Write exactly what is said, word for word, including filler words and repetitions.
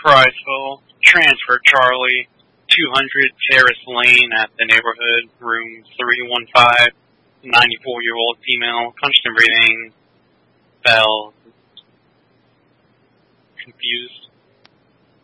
Priceville, transfer Charlie, two hundred Terrace Lane at the neighborhood, room three one five, ninety-four-year-old female, constant breathing, bell, confused.